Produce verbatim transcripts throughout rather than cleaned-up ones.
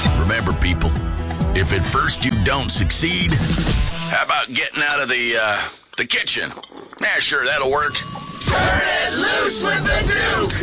Remember, people, if at first you don't succeed, how about getting out of the, uh, the kitchen? Yeah, sure, that'll work. Turn it loose with the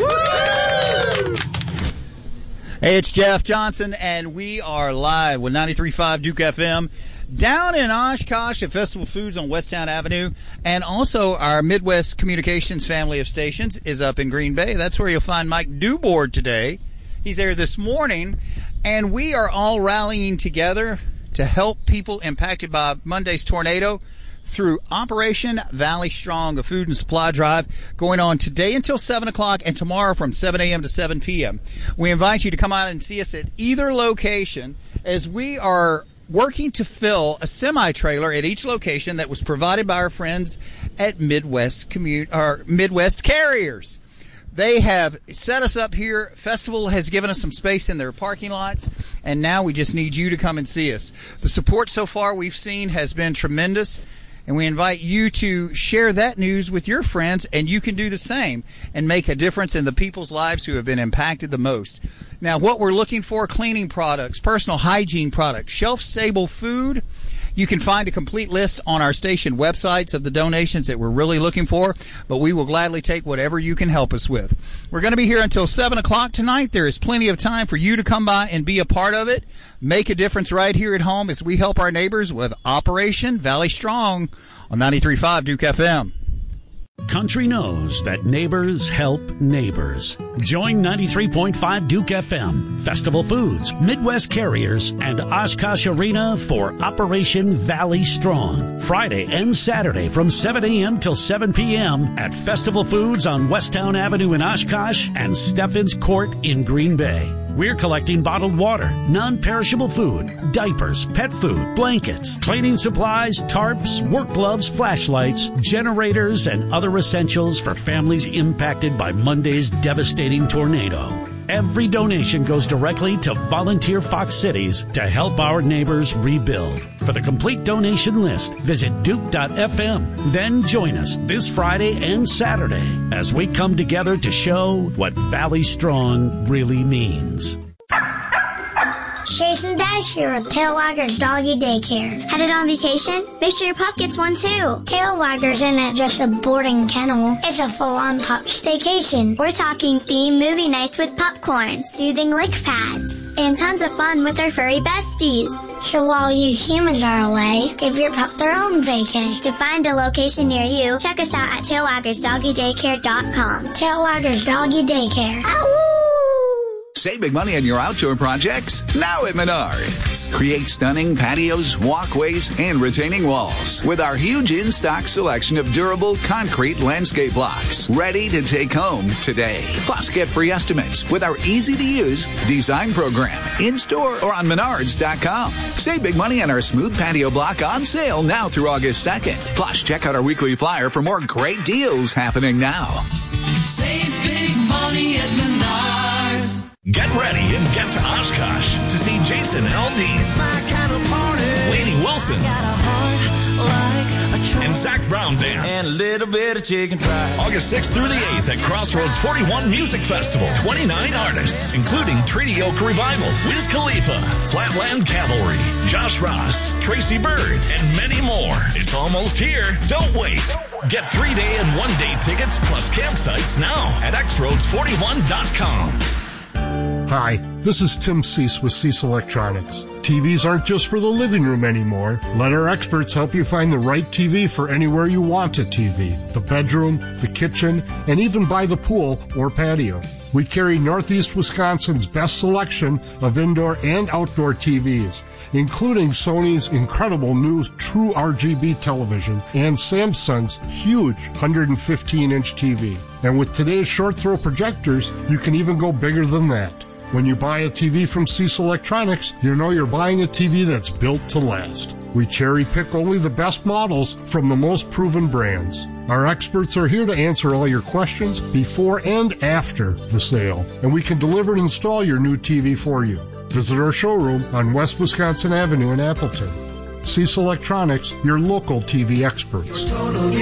Duke! Woo! Hey, it's Jeff Johnson, and we are live with ninety-three point five Duke F M down in Oshkosh at Festival Foods on Westtown Avenue. And also our Midwest Communications family of stations is up in Green Bay. That's where you'll find Mike Dubord today. He's there this morning, and we are all rallying together to help people impacted by Monday's tornado through Operation Valley Strong, a food and supply drive going on today until seven o'clock and tomorrow from seven a.m. to seven p.m. We invite you to come out and see us at either location as we are working to fill a semi-trailer at each location that was provided by our friends at Midwest Commu- or Midwest Carriers. They have set us up here. Festival has given us some space in their parking lots, and now we just need you to come and see us. The support so far we've seen has been tremendous, and we invite you to share that news with your friends, and you can do the same and make a difference in the people's lives who have been impacted the most. Now, what we're looking for, cleaning products, personal hygiene products, shelf-stable food. You can find a complete list on our station websites of the donations that we're really looking for, but we will gladly take whatever you can help us with. We're going to be here until seven o'clock tonight. There is plenty of time for you to come by and be a part of it. Make a difference right here at home as we help our neighbors with Operation Valley Strong on ninety-three point five Duke F M. Country knows that neighbors help neighbors. Join ninety-three point five Duke F M, Festival Foods, Midwest Carriers, and Oshkosh Arena for Operation Valley Strong. Friday and Saturday from seven a.m. till seven p.m. at Festival Foods on Westtown Avenue in Oshkosh and Steffens Court in Green Bay. We're collecting bottled water, non-perishable food, diapers, pet food, blankets, cleaning supplies, tarps, work gloves, flashlights, generators, and other essentials for families impacted by Monday's devastating tornado. Every donation goes directly to Volunteer Fox Cities to help our neighbors rebuild. For the complete donation list, visit duke dot f m. Then join us this Friday and Saturday as we come together to show what Valley Strong really means. Chase and Dash here with Tail Waggers Doggy Daycare. Headed on vacation? Make sure your pup gets one too. Tail Waggers isn't just a boarding kennel. It's a full-on pup staycation. We're talking themed movie nights with popcorn, soothing lick pads, and tons of fun with our furry besties. So while you humans are away, give your pup their own vacay. To find a location near you, check us out at tail waggers doggy daycare dot com. Tail Waggers Doggy Daycare. Ow! Save big money on your outdoor projects now at Menards. Create stunning patios, walkways, and retaining walls with our huge in-stock selection of durable concrete landscape blocks ready to take home today. Plus, get free estimates with our easy-to-use design program in-store or on menards dot com. Save big money on our smooth patio block on sale now through August second. Plus, check out our weekly flyer for more great deals happening now. Save big money at Menards. Get ready and get to Oshkosh to see Jason Aldean, Kind of party. Lainey Wilson, Got a heart like a tr- and Zach Brown Band. and a little bit of chicken fried. August sixth through the eighth at Crossroads forty-one Music Festival. twenty-nine artists, including Treaty Oak Revival, Wiz Khalifa, Flatland Cavalry, Josh Ross, Tracy Bird, and many more. It's almost here. Don't wait. Get three-day and one-day tickets plus campsites now at x roads forty-one dot com. Hi, this is Tim Cease with Cease Electronics. T Vs aren't just for the living room anymore. Let our experts help you find the right T V for anywhere you want a T V. The bedroom, the kitchen, and even by the pool or patio. We carry Northeast Wisconsin's best selection of indoor and outdoor T Vs, including Sony's incredible new True R G B television and Samsung's huge one hundred fifteen inch T V. And with today's short throw projectors, you can even go bigger than that. When you buy a T V from Cease Electronics, you know you're buying a T V that's built to last. We cherry pick only the best models from the most proven brands. Our experts are here to answer all your questions before and after the sale, and we can deliver and install your new T V for you. Visit our showroom on West Wisconsin Avenue in Appleton. Cease Electronics, your local T V experts.